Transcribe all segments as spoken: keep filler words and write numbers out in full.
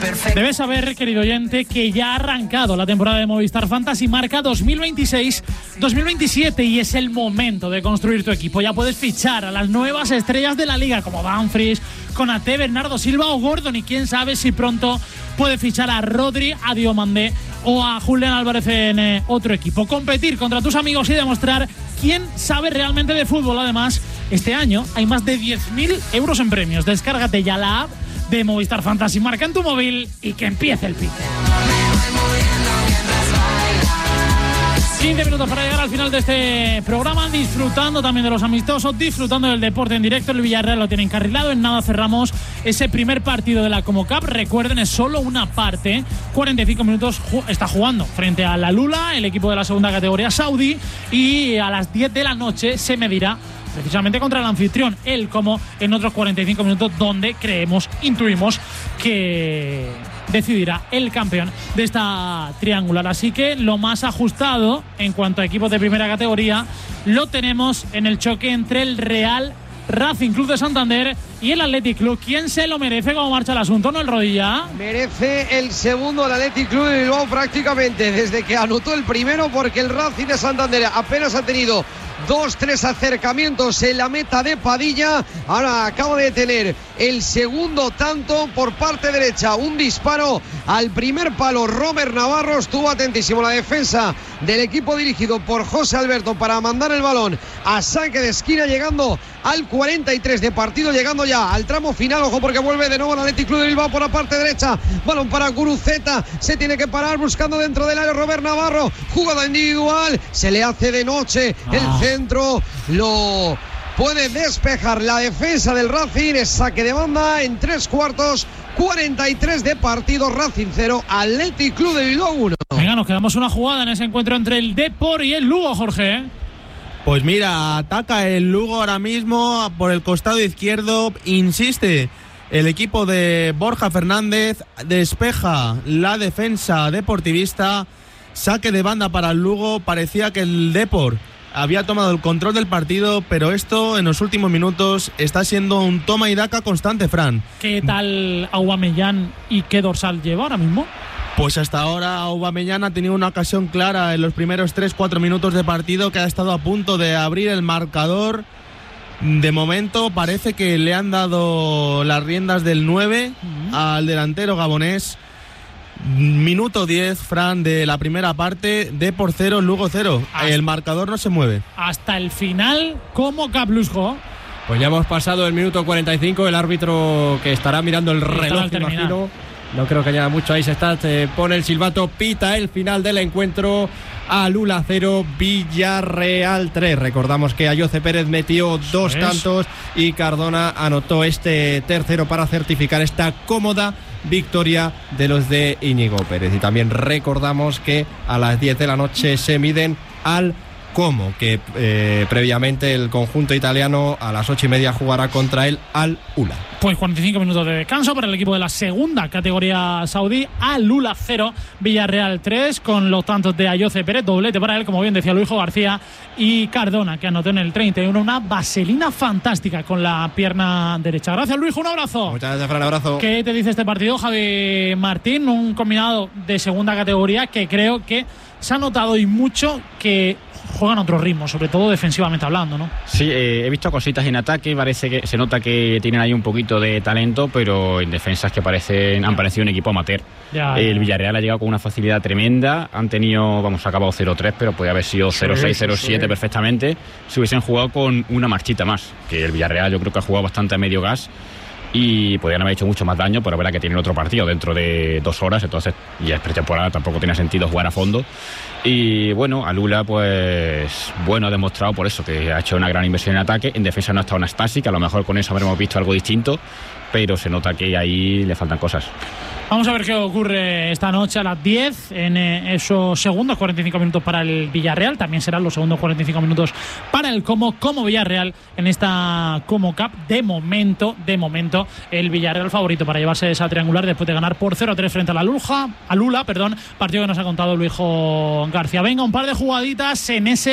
Debes saber, querido oyente, que ya ha arrancado la temporada de Movistar Fantasy Marca dos mil veintiséis dos mil veintisiete y es el momento de construir tu equipo. Ya puedes fichar a las nuevas estrellas de la liga como Dumfries, Konaté, Bernardo Silva o Gordon, y quién sabe si pronto puedes fichar a Rodri, a Diomandé o a Julián Álvarez en eh, otro equipo. Competir contra tus amigos y demostrar quién sabe realmente de fútbol. Además, este año hay más de diez mil euros en premios. Descárgate ya la app de Movistar Fantasy Marca en tu móvil y que empiece el pique. quince minutos para llegar al final de este programa, disfrutando también de los amistosos, disfrutando del deporte en directo. El Villarreal lo tiene encarrilado. En nada cerramos ese primer partido de la Como Cup. Recuerden, es solo una parte. cuarenta y cinco minutos ju- está jugando frente a la Lula, el equipo de la segunda categoría saudí, y a las diez de la noche se medirá precisamente contra el anfitrión, el Como, en otros cuarenta y cinco minutos, donde creemos, intuimos que decidirá el campeón de esta triangular. Así que lo más ajustado en cuanto a equipos de primera categoría lo tenemos en el choque entre el Real Racing Club de Santander y el Athletic Club. ¿Quién se lo merece? ¿Cómo marcha el asunto? ¿No, el Rodilla? Merece el segundo el Athletic Club de Bilbao prácticamente desde que anotó el primero, porque el Racing de Santander apenas ha tenido dos, tres acercamientos en la meta de Padilla. Ahora acaba de tener el segundo tanto por parte derecha, un disparo al primer palo. Robert Navarro estuvo atentísimo la defensa del equipo dirigido por José Alberto para mandar el balón a saque de esquina, llegando al cuarenta y tres de partido, llegando ya al tramo final. Ojo, porque vuelve de nuevo el Athletic Club de Bilbao por la parte derecha. Balón para Guruceta, se tiene que parar buscando dentro del área Robert Navarro. Jugada individual, se le hace de noche el Ah. centro, lo puede despejar la defensa del Racing. Es saque de banda en tres cuartos, cuarenta y tres de partido. Racing cero, Athletic Club de Bilbao uno. Venga, nos quedamos una jugada en ese encuentro entre el Depor y el Lugo, Jorge. Pues mira, ataca el Lugo ahora mismo por el costado izquierdo, insiste el equipo de Borja Fernández, despeja la defensa deportivista, saque de banda para el Lugo. Parecía que el Depor había tomado el control del partido, pero esto en los últimos minutos está siendo un toma y daca constante, Fran. ¿Qué tal Aubameyang y qué dorsal lleva ahora mismo? Pues hasta ahora Aubameyang ha tenido una ocasión clara en los primeros tres cuatro minutos de partido, que ha estado a punto de abrir el marcador. De momento parece que le han dado las riendas del nueve uh-huh. al delantero gabonés. Minuto diez, Fran, de la primera parte. De por cero, Lugo cero. Hasta el marcador no se mueve. Hasta el final, ¿cómo Caplusco? Pues ya hemos pasado el minuto cuarenta y cinco. El árbitro, que estará mirando el reloj, imagino. No creo que haya mucho ahí. Se está, se pone el silbato, pita el final del encuentro. Alula cero, Villarreal tres. Recordamos que Ayoce Pérez metió dos tantos y Cardona anotó este tercero para certificar esta cómoda victoria de los de Íñigo Pérez. Y también recordamos que a las diez de la noche se miden al Como, que eh, previamente el conjunto italiano a las ocho y media jugará contra el Al-Ula. Pues cuarenta y cinco minutos de descanso para el equipo de la segunda categoría saudí. Al-Ula cero, Villarreal tres, con los tantos de Ayoce Pérez, doblete para él, como bien decía Luijo García, y Cardona, que anotó en el treinta y uno una vaselina fantástica con la pierna derecha. Gracias, Luijo, un abrazo. Muchas gracias, Fran, abrazo. ¿Qué te dice este partido, Javi Martín? Un combinado de segunda categoría que creo que se ha notado y mucho que juegan otro ritmo, sobre todo defensivamente hablando, ¿no? Sí, eh, he visto cositas en ataque, parece que se nota que tienen ahí un poquito de talento, pero en defensas que parecen han parecido un equipo amateur. Ya, el ya. Villarreal ha llegado con una facilidad tremenda, han tenido, vamos, ha acabado cero tres, pero podría haber sido cero seis, cero siete perfectamente si hubiesen jugado con una marchita más, que el Villarreal yo creo que ha jugado bastante a medio gas y podrían haber hecho mucho más daño, pero verá que tienen otro partido dentro de dos horas, entonces ya es pretemporada, tampoco tiene sentido jugar a fondo. Y bueno, Alula, pues bueno, ha demostrado por eso que ha hecho una gran inversión en ataque. En defensa no ha estado Anastasi, que a lo mejor con eso habremos visto algo distinto, pero se nota que ahí le faltan cosas. Vamos a ver qué ocurre esta noche a las diez en eh, esos segundos cuarenta y cinco minutos para el Villarreal. También serán los segundos cuarenta y cinco minutos para el Como, como Villarreal en esta Como Cup. De momento, de momento, el Villarreal favorito para llevarse esa triangular después de ganar por cero a tres frente a la Luja, a Lula, perdón, partido que nos ha contado Luijo García. Venga, un par de jugaditas en ese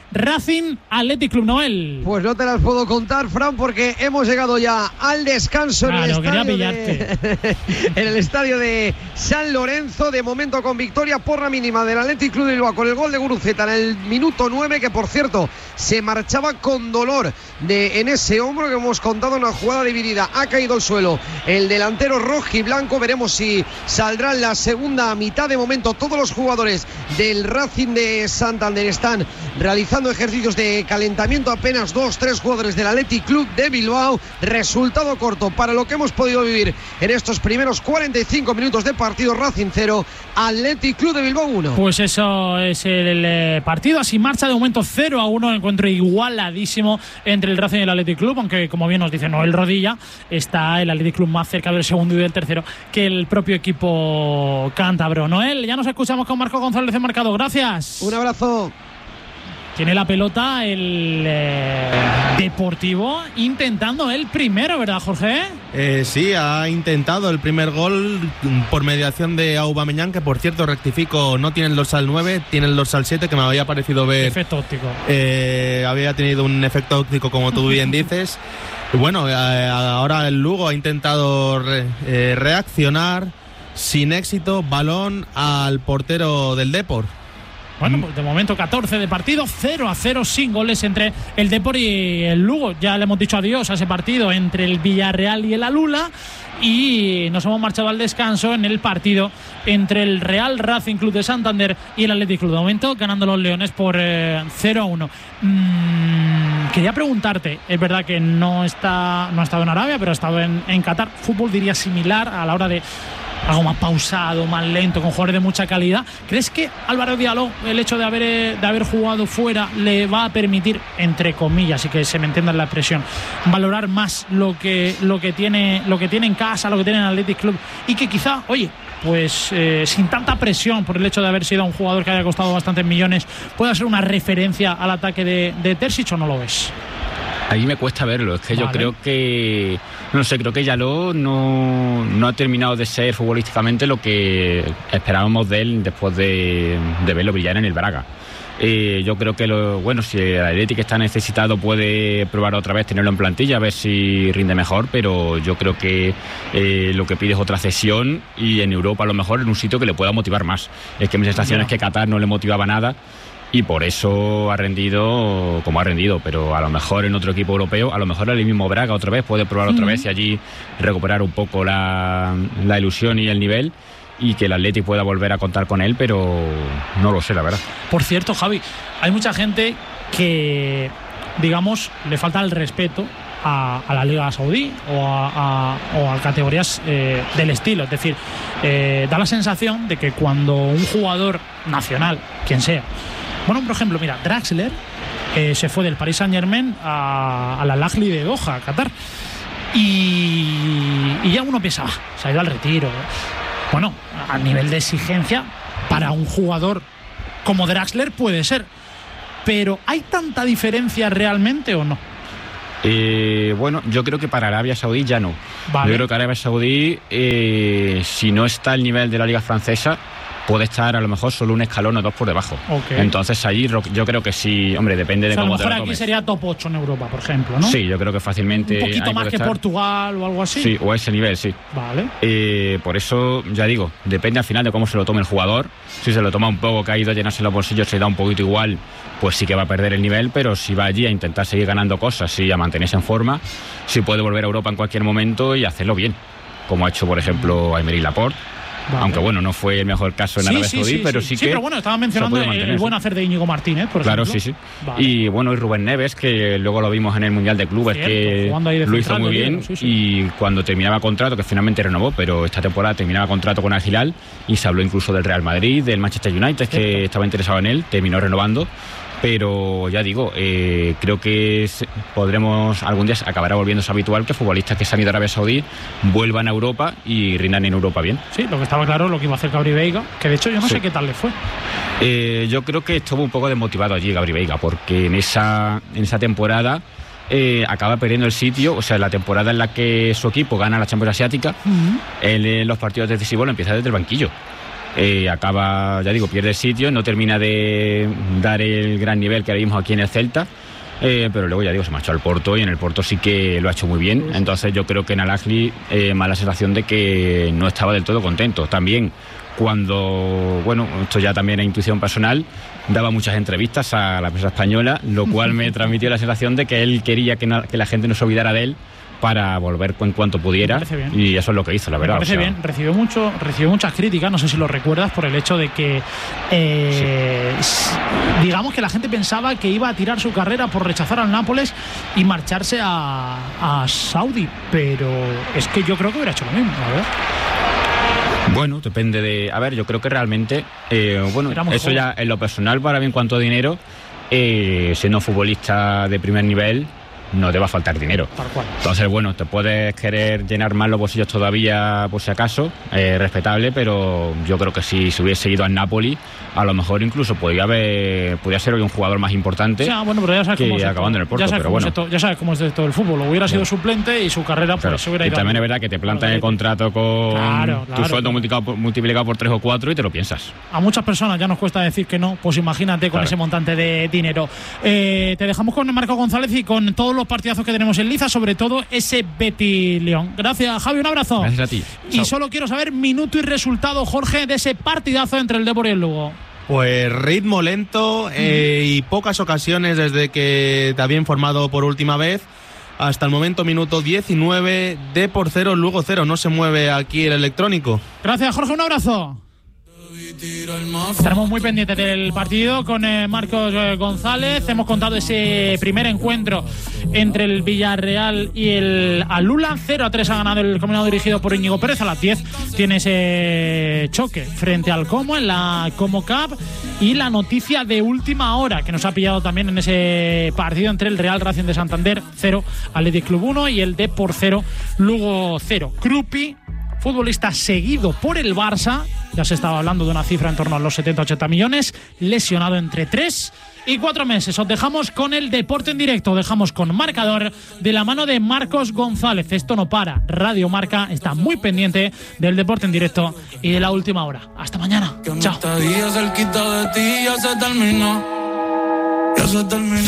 Racing Athletic Club. Noel. Pues no te las puedo contar, Fran, porque hemos llegado ya al descanso claro, en, el estadio de, en el estadio de San Lorenzo. De momento con victoria por la mínima del Athletic Club de Bilbao con el gol de Guruceta en el minuto nueve, que por cierto se marchaba con dolor de, en ese hombro que hemos contado, una jugada dividida. Ha caído al suelo el delantero rojiblanco. Veremos si saldrá en la segunda mitad. De momento todos los jugadores del Racing de Santander están realizando ejercicios de calentamiento. Apenas dos, tres jugadores del Athletic Club de Bilbao. Resultado corto para lo que hemos podido vivir en estos primeros cuarenta y cinco minutos de partido. Racing cero, Athletic Club de Bilbao uno. Pues eso es el, el partido. Así marcha de momento cero a uno. Encuentro igualadísimo entre el Racing y el Athletic Club, aunque como bien nos dice Noel Rodilla, está el Athletic Club más cerca del segundo y del tercero que el propio equipo cántabro. Noel, ya nos escuchamos con Marco González de Marcado. Gracias. Un abrazo. Tiene la pelota el eh, Deportivo intentando el primero, ¿verdad, Jorge? Eh, sí, ha intentado el primer gol por mediación de Aubameyang, que por cierto, rectifico, no tiene el dorsal nueve, tiene el dorsal siete, que me había parecido ver. Efecto óptico. Eh, había tenido un efecto óptico, como tú bien dices. Y bueno, eh, ahora el Lugo ha intentado re, eh, reaccionar sin éxito. Balón al portero del Depor. Bueno, pues de momento catorce de partido, cero a cero, sin goles entre el Depor y el Lugo. Ya le hemos dicho adiós a ese partido entre el Villarreal y el Alula, y nos hemos marchado al descanso en el partido entre el Real Racing Club de Santander y el Athletic Club. De momento ganando los Leones por eh, cero a uno. Mm, quería preguntarte, es verdad que no está no ha estado en Arabia, pero ha estado en, en Qatar. Fútbol, diría, similar a la hora de algo más pausado, más lento, con jugadores de mucha calidad. ¿Crees que Álvaro Diallo, el hecho de haber, de haber jugado fuera, le va a permitir, entre comillas, y que se me entienda la expresión, valorar más lo que, lo que tiene, lo que tiene en casa, lo que tiene en el Athletic Club, y que quizá, oye, pues eh, sin tanta presión por el hecho de haber sido un jugador que haya costado bastantes millones, pueda ser una referencia al ataque de, de Terzic, o no lo ves? Ahí me cuesta verlo, es que vale. Yo creo que, no sé, creo que Diallo no, no ha terminado de ser futbolísticamente lo que esperábamos de él después de, de verlo brillar en el Braga. Eh, yo creo que, lo, bueno, si el Athletic está necesitado puede probar otra vez, tenerlo en plantilla, a ver si rinde mejor, pero yo creo que eh, lo que pide es otra cesión, y en Europa a lo mejor en un sitio que le pueda motivar más. Es que mi sensación no. es que Qatar no le motivaba nada, y por eso ha rendido como ha rendido, pero a lo mejor en otro equipo europeo, a lo mejor el mismo Braga otra vez puede probar otra mm. vez y allí recuperar un poco la, la ilusión y el nivel, y que el Athletic pueda volver a contar con él, pero no lo sé, la verdad. Por cierto, Javi, hay mucha gente que, digamos, le falta el respeto a, a la Liga Saudí o a, a, o a categorías eh, del estilo. Es decir, eh, da la sensación de que cuando un jugador nacional, quien sea, bueno, por ejemplo, mira, Draxler eh, se fue del Paris Saint-Germain a, a la Al Ahly de Doha, a Qatar, y, y ya uno piensa, ah, se ha ido al retiro. Bueno, a nivel de exigencia para un jugador como Draxler puede ser, pero ¿hay tanta diferencia realmente o no? Eh, bueno, yo creo que para Arabia Saudí ya no. Vale. Yo creo que Arabia Saudí, eh, si no está al nivel de la liga francesa, puede estar a lo mejor solo un escalón o dos por debajo. Okay. Entonces allí yo creo que sí, hombre, depende de o sea, cómo te lo tomes. A lo mejor aquí sería top ocho en Europa, por ejemplo, ¿no? Sí, yo creo que fácilmente. Un poquito más que estar. Portugal o algo así. Sí, o a ese nivel, sí. Vale. Eh, por eso, ya digo, depende al final de cómo se lo tome el jugador. Si se lo toma un poco, que ha ido a llenarse los bolsillos, se da un poquito igual, pues sí que va a perder el nivel, pero si va allí a intentar seguir ganando cosas y a mantenerse en forma, sí puede volver a Europa en cualquier momento y hacerlo bien, como ha hecho, por ejemplo, Aymeric Laporte. Vale. Aunque bueno, no fue el mejor caso en sí, Arabia Saudí, sí, sí, pero sí, sí que... Sí, pero bueno, estaba mencionando el, el buen hacer de Íñigo Martínez, por claro, ejemplo. Claro, sí, sí. Vale. Y bueno, y Rubén Neves, que luego lo vimos en el Mundial de Clubes, cierto, que lo hizo muy bien, sí, sí. Y cuando terminaba contrato, que finalmente renovó, pero esta temporada terminaba contrato con Al Hilal, y se habló incluso del Real Madrid, del Manchester United, cierto, que estaba interesado en él, terminó renovando. Pero ya digo, eh, creo que podremos algún día acabará volviéndose habitual que futbolistas que se han ido a Arabia Saudí vuelvan a Europa y rindan en Europa bien. Sí, lo que estaba claro, lo que iba a hacer Gabri Veiga, que de hecho yo no sí. sé qué tal le fue. Eh, yo creo que estuvo un poco desmotivado allí Gabri Veiga, porque en esa, en esa temporada eh, acaba perdiendo el sitio, o sea, la temporada en la que su equipo gana la Champions Asiática, uh-huh. en, en los partidos decisivos lo empieza desde el banquillo. eh, acaba, ya digo, pierde el sitio, no termina de dar el gran nivel que vimos aquí en el Celta. Eh, pero luego ya digo, se marchó al Porto y en el Porto sí que lo ha hecho muy bien. Entonces yo creo que en Al-Ahly eh, más la sensación de que no estaba del todo contento. También cuando, bueno, esto ya también es intuición personal, daba muchas entrevistas a la prensa española, lo cual me transmitió la sensación de que él quería que, na- que la gente no se olvidara de él para volver en cuanto pudiera, y eso es lo que hizo, la verdad. Me parece o sea, bien, recibió mucho, recibió muchas críticas, no sé si lo recuerdas, por el hecho de que eh, sí. digamos que la gente pensaba que iba a tirar su carrera por rechazar al Nápoles y marcharse a, a Saudi, pero es que yo creo que hubiera hecho lo mismo, a ver. Bueno, depende de... A ver, yo creo que realmente, eh, bueno, eso joven. Ya en lo personal, para mí en cuanto a dinero, eh, siendo futbolista de primer nivel, no te va a faltar dinero. Tal cual. Entonces, bueno, te puedes querer llenar más los bolsillos todavía, por si acaso, eh, respetable, pero yo creo que si se hubiese ido al Napoli, a lo mejor incluso podría haber, podría ser hoy un jugador más importante, o sea, bueno, pero ya sabes que cómo acabando en el Porto, ya pero bueno. To, ya sabes cómo es de todo el fútbol, hubiera sido sí. suplente y su carrera pues claro. se hubiera ido. Y también es verdad que te plantan el contrato con claro, claro, tu sueldo claro. multiplicado por, multiplicado por tres o cuatro y te lo piensas. A muchas personas ya nos cuesta decir que no, pues imagínate con claro. ese montante de dinero. Eh, te dejamos con Marco González y con todos los partidazos que tenemos en liza, sobre todo ese Betis-León. Gracias, Javi, un abrazo. Gracias a ti. Y Chao. Solo quiero saber minuto y resultado, Jorge, de ese partidazo entre el Depor y el Lugo. Pues ritmo lento eh, y pocas ocasiones desde que te había informado por última vez. Hasta el momento, minuto diecinueve, Depor cero, Lugo cero. No se mueve aquí el electrónico. Gracias, Jorge, un abrazo. Estaremos muy pendientes del partido con eh, Marcos eh, González. Hemos contado ese primer encuentro entre el Villarreal y el Alula. cero a tres ha ganado el combinado dirigido por Íñigo Pérez. A las diez tiene ese choque frente al Como en la Como Cup. Y la noticia de última hora que nos ha pillado también en ese partido entre el Real Racing de Santander cero, Athletic Club uno y el Depor cero, Lugo cero. Krupi, futbolista seguido por el Barça, ya se estaba hablando de una cifra en torno a los setenta a ochenta millones, lesionado entre tres y cuatro meses. Os dejamos con el deporte en directo, dejamos con marcador de la mano de Marcos González. Esto no para, Radio Marca está muy pendiente del deporte en directo y de la última hora. Hasta mañana, chao.